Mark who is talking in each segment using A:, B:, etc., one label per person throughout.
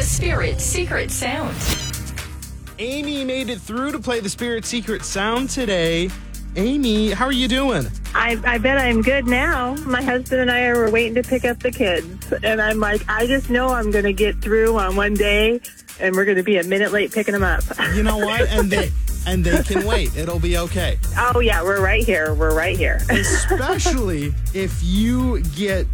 A: Spirit Secret Sound.
B: Amy made it through to play the Spirit Secret Sound today. Amy, how are you doing?
C: I bet I'm good now. My husband and I were waiting to pick up the kids. And I'm like, I just know I'm going to get through on one day, and we're going to be a minute late picking them up.
B: You know what? And they can wait. It'll be okay.
C: Oh, yeah, we're right here. We're right here.
B: Especially if you get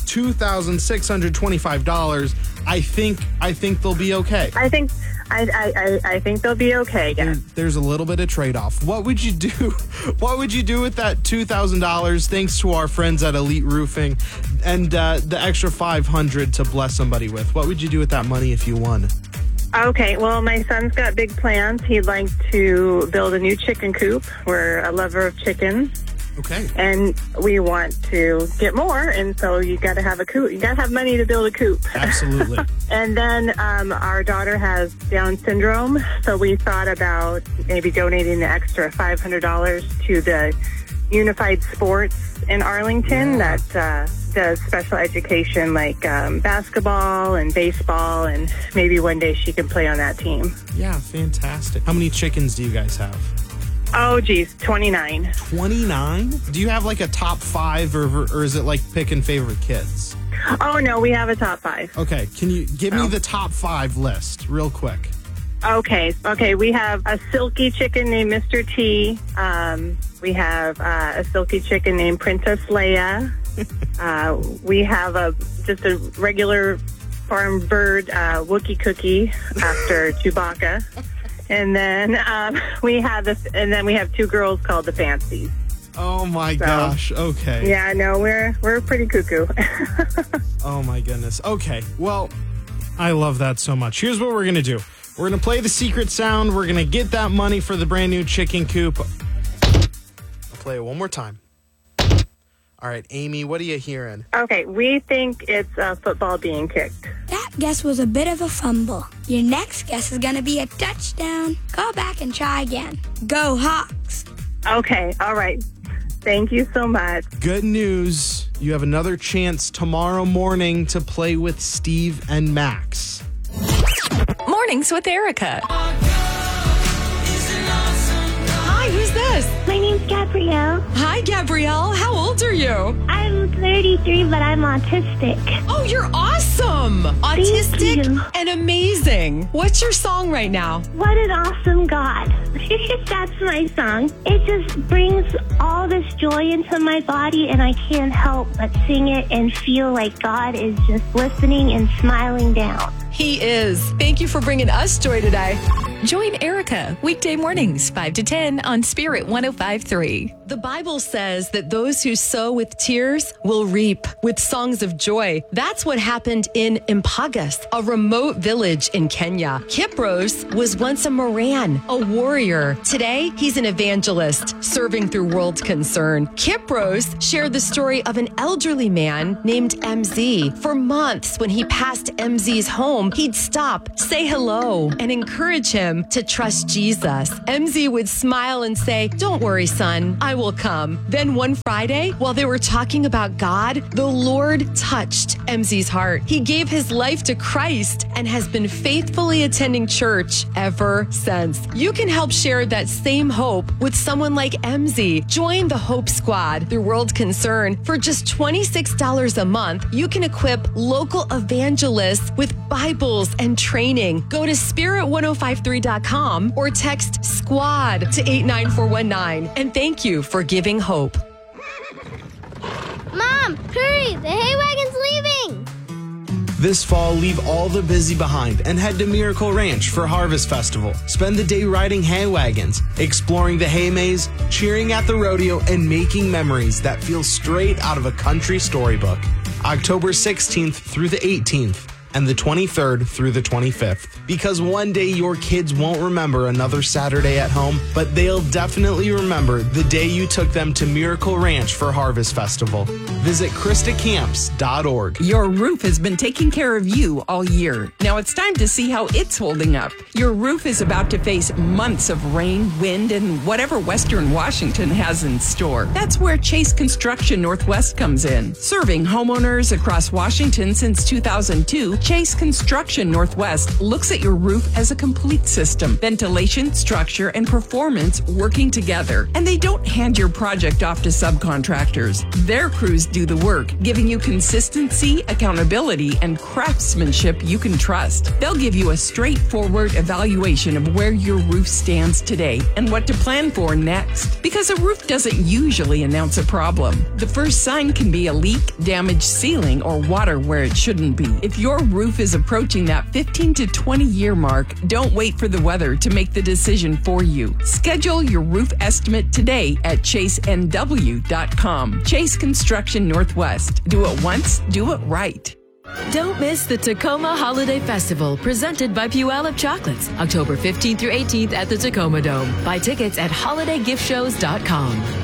B: $2,625, I think they'll be okay.
C: I think they'll be okay. Yeah.
B: There's a little bit of trade-off. What would you do? What would you do with that $2,000? Thanks to our friends at Elite Roofing, and the extra $500 to bless somebody with. What would you do with that money if you won?
C: Okay, well, my son's got big plans. He'd like to build a new chicken coop. We're a lover of chickens.
B: Okay.
C: And we want to get more, and so you got to have a coop. You got to have money to build a coop.
B: Absolutely.
C: And then our daughter has Down syndrome, so we thought about maybe donating the extra $500 to the Unified Sports in Arlington that does special education like basketball and baseball, and maybe one day she can play on that team.
B: Yeah, fantastic. How many chickens do you guys have?
C: Oh, geez, 29.
B: 29? Do you have like a top 5, or is it like picking favorite kids?
C: Oh, no, we have a top 5.
B: Okay, can you give me the top 5 list real quick?
C: Okay, we have a silky chicken named Mr. T. We have a silky chicken named Princess Leia. We have just a regular farm bird, Wookie Cookie, after Chewbacca. And then we have 2 girls called the Fancies.
B: Oh my gosh! Okay.
C: Yeah, no, we're pretty cuckoo.
B: Oh my goodness. Okay. Well, I love that so much. Here's what we're gonna do. We're gonna play the secret sound. We're gonna get that money for the brand new chicken coop. I'll play it one more time. All right, Amy, what are you hearing?
C: Okay, we think it's football being kicked.
D: That guess was a bit of a fumble. Your next guess is going to be a touchdown. Go back and try again. Go Hawks.
C: Okay, all right. Thank you so much.
B: Good news. You have another chance tomorrow morning to play with Steve and Max.
A: Mornings with Erica.
E: Hi, who's this?
F: My name's Gabrielle.
E: Hi, Gabrielle. How old are you?
F: I'm 33, but I'm autistic.
E: Oh, you're awesome. Autistic
F: you.
E: and amazing. What's your song right now?
F: What an awesome God. That's my song. It just brings all this joy into my body, and I can't help but sing it and feel like God is just listening and smiling down.
E: He is. Thank you for bringing us joy today.
A: Join Erica weekday mornings 5 to 10 on Spirit 105.3.
E: The Bible says that those who sow with tears will reap with songs of joy. That's what happened in Impagas, a remote village in Kenya. Kipros was once a Moran, a warrior. Today, he's an evangelist serving through World Concern. Kipros shared the story of an elderly man named MZ. For months, when he passed MZ's home, he'd stop, say hello, and encourage him to trust Jesus. MZ would smile and say, "Don't worry, son, I will come." Then one Friday, while they were talking about God, the Lord touched MZ's heart. He gave his life to Christ and has been faithfully attending church ever since. You can help share that same hope with someone like MZ. Join the Hope Squad through World Concern. For just $26 a month, you can equip local evangelists with Bibles and training. Go to spirit1053.com or text SQUAD to 89419. And thank you for giving hope.
F: Mom, hurry! The hay wagon's leaving!
B: This fall, leave all the busy behind and head to Miracle Ranch for Harvest Festival. Spend the day riding hay wagons, exploring the hay maze, cheering at the rodeo, and making memories that feel straight out of a country storybook. October 16th through the 18th. And the 23rd through the 25th. Because one day your kids won't remember another Saturday at home, but they'll definitely remember the day you took them to Miracle Ranch for Harvest Festival. Visit KristaCamps.org.
G: Your roof has been taking care of you all year. Now it's time to see how it's holding up. Your roof is about to face months of rain, wind, and whatever Western Washington has in store. That's where Chase Construction Northwest comes in. Serving homeowners across Washington since 2002, Chase Construction Northwest looks at your roof as a complete system, ventilation, structure, and performance working together. And they don't hand your project off to subcontractors. Their crews do the work, giving you consistency, accountability, and craftsmanship you can trust. They'll give you a straightforward evaluation of where your roof stands today and what to plan for next. Because a roof doesn't usually announce a problem. The first sign can be a leak, damaged ceiling, or water where it shouldn't be. If your roof is approaching that 15 to 20 year mark, don't wait for the weather to make the decision for you. Schedule your roof estimate today at chasenw.com. Chase Construction Northwest. Do it once, do it right.
H: Don't miss the Tacoma Holiday Festival presented by Puyallup Chocolates, October 15th through 18th at the Tacoma Dome. Buy tickets at holidaygiftshows.com.